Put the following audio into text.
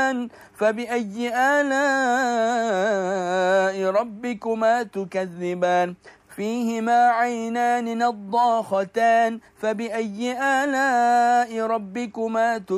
النعمان فبأي آلاء ربكما تكذبان فيهما عينان نضاختان فبأي آلاء ربكما تكذبان